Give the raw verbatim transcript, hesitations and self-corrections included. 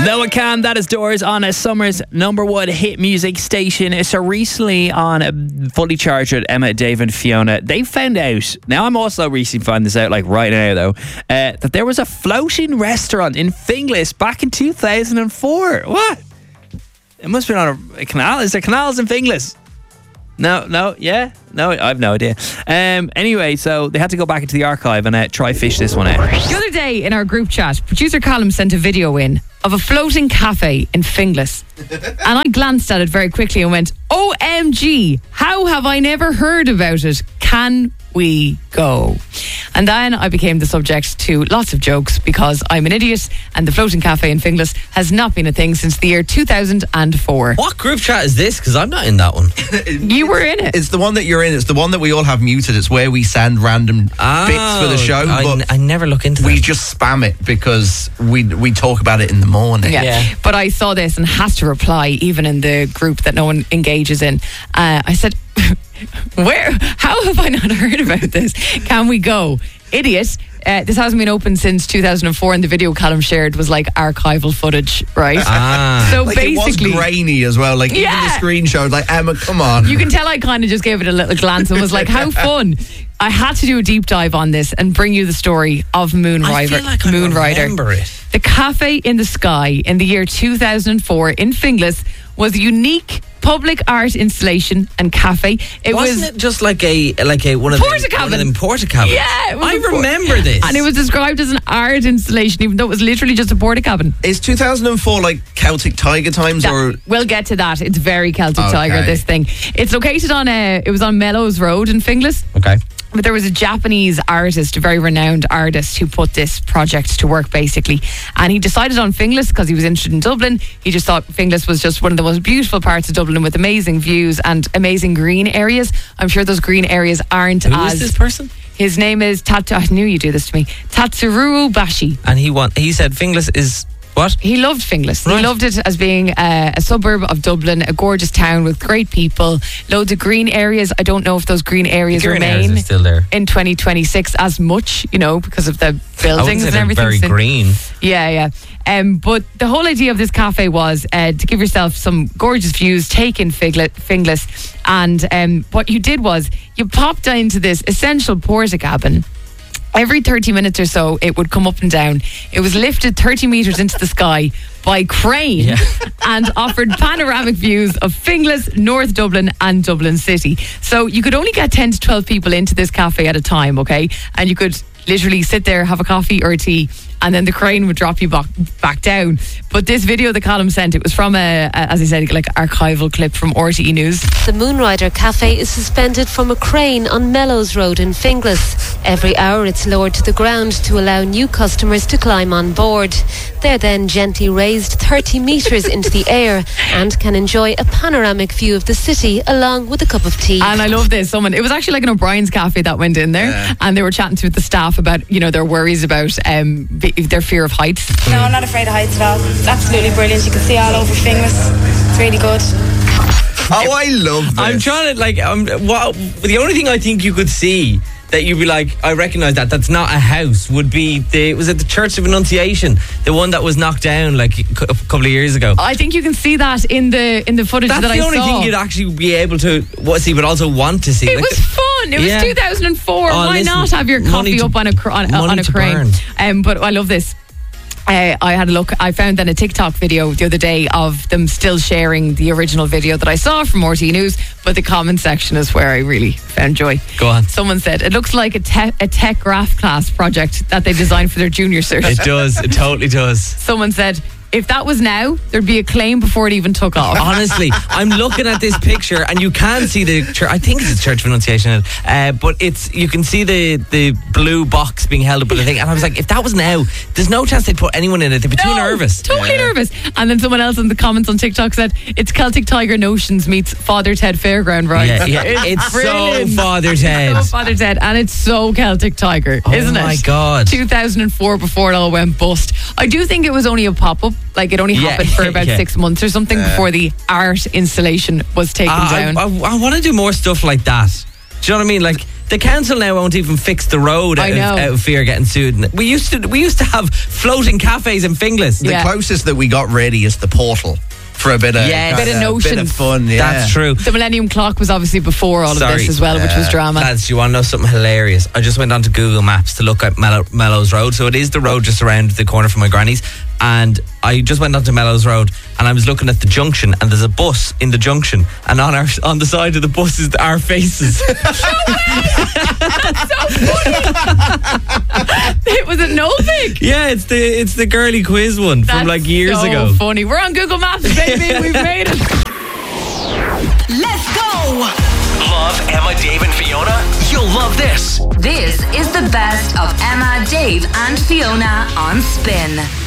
Noah Can, that is Doors on a summer's number one hit music station. So recently on Fully Charged with Emma, Dave and Fiona, they found out, now I'm also recently finding this out like right now though, uh, that there was a floating restaurant in Finglas back in two thousand four. What? It must have been on a, a canal. Is there canals in Finglas? No, no, yeah? No, I have no idea. Um, anyway, so they had to go back into the archive and uh, try fish this one out. The other day in our group chat, producer Callum sent a video in of a floating cafe in Finglas. And I glanced at it very quickly and went, O M G, how have I never heard about it? Can we go? And then I became the subject to lots of jokes because I'm an idiot and the floating cafe in Finglas has not been a thing since the year two thousand four. What group chat is this? Because I'm not in that one. You were in it. It's the one that you're in. It's the one that we all have muted. It's where we send random Oh, bits for the show. I, but I never look into that. we just spam it because we we talk about it in the morning. Yeah. Yeah. But I saw this and had to reply, even in the group that no one engages in. Uh, I said, where? How have I not heard about this? Can we go? Idiot. Uh, this hasn't been open since two thousand four, and the video Callum shared was like archival footage, right? Ah. So Like basically, it was grainy as well. Like Yeah. even the screenshot, like Emma, come on. you can tell I kind of just gave it a little glance and was like, how fun. I had to do a deep dive on this and bring you the story of Moonrider. I feel like I Moonrider. remember it. The Cafe in the Sky in the year two thousand four in Finglas was a unique public art installation and cafe. It Wasn't was it just like a like a one of Porta them, cabin. one of them porta cabins? Yeah, it was I a por- remember this. and it was described as an art installation, even though it was literally just a porta cabin. Is two thousand four like Celtic Tiger times That- or? we'll get to that. It's very Celtic Okay. Tiger, this thing. It's located on a, it was on Mellows Road in Finglas. Okay. But there was a Japanese artist, a very renowned artist, who put this project to work, basically. And he decided on Finglas because he was interested in Dublin. He just thought Finglas was just one of the most beautiful parts of Dublin with amazing views and amazing green areas. I'm sure those green areas aren't Who as... is this person? His name is Tat. I knew you do this to me. Tatsuro Bashi. And he want he said Finglas is what? He loved Finglas. Right. He loved it as being uh, a suburb of Dublin, a gorgeous town with great people, loads of green areas. I don't know if those green areas The green remain areas are still there. in twenty twenty-six as much, you know, because of the I wouldn't buildings say and they're everything. very So- green. Yeah, yeah. Um, but the whole idea of this cafe was uh, to give yourself some gorgeous views, take in Figlet, Finglas, and um, what you did was you popped into this essential porta cabin. Every thirty minutes or so, it would come up and down. It was lifted thirty metres into the sky by crane Yeah. and offered panoramic views of Finglas, North Dublin and Dublin City. So you could only get ten to twelve people into this cafe at a time, okay? And you could literally sit there, have a coffee or a tea, and then the crane would drop you back, back down. But this video that Callum sent, it was from a, a as I said, like archival clip from R T E News. The Moonrider Cafe is suspended from a crane on Mellows Road in Finglas. Every hour it's lowered to the ground to allow new customers to climb on board. They're then gently raised thirty metres into the air and can enjoy a panoramic view of the city along with a cup of tea. And I love this. Someone, it was actually like an O'Brien's cafe that went in there, Yeah. and they were chatting to the staff about, you know, their worries about um, be- their fear of heights. No, I'm not afraid of heights at all. It's absolutely brilliant. You can see all over Finglas. It's really good. Oh, I love this. I'm trying to like um what the only thing I think you could see that you'd be like, I recognise that that's not a house would be the was it the Church of Annunciation, the one that was knocked down like a cou- a couple of years ago. I think you can see that in the in the footage That's that the I only saw. thing you'd actually be able to what, see, but also want to see. It Like, was fun. It was Yeah. two thousand four. Oh, Why listen, not have your money coffee to- up on a cr- on, money on a to crane? burn. Um, but I love this. Uh, I had a look. I found then a TikTok video the other day of them still sharing the original video that I saw from R T E News. But the comment section is where I really found joy. Go on. Someone said it looks like a, te- a tech graph class project that they designed for their junior cert. It does. It totally does. Someone said, if that was now, there'd be a claim before it even took off. Honestly, I'm looking at this picture and you can see the church. I think it's the Church of Annunciation, uh, but it's you can see the the blue box being held up with the thing. And I was like, if that was now, there's no chance they'd put anyone in it. They'd be too No, nervous. Totally nervous. And then someone else in the comments on TikTok said, it's Celtic Tiger Notions meets Father Ted Fairground rides. Yeah, yeah. It's so brilliant. Father Ted. So Father Ted. And it's so Celtic Tiger, Oh isn't it? my God. two thousand four before it all went bust. I do think it was only a pop-up. Like it only Yeah, happened for about yeah. six months or something before the art installation was taken Uh, I, down. I, I want to do more stuff like that. Do you know what I mean? Like the council now won't even fix the road I out, know. Of, out of fear of getting sued. We used to we used to have floating cafes in Finglas. The Yeah. closest that we got ready is the portal for a bit of Yes. Bit of kinda- bit of notions. fun. Yeah. That's true. The Millennium Clock was obviously before all of Sorry. this as well, which was drama. Lads, you want to know something hilarious? I just went onto Google Maps to look at Mellow, Mellows Road. So it is the road just around the corner from my granny's. And I just went onto Mellows Road and I was looking at the junction, and there's a bus in the junction, and on our on the side of the bus is our faces. It was at Novick. Yeah, it's the it's the girly quiz one from That's like years so ago. funny. We're on Google Maps, baby. We've made it. Let's go! Love Emma, Dave, and Fiona? You'll love this. This is the best of Emma, Dave, and Fiona on Spin.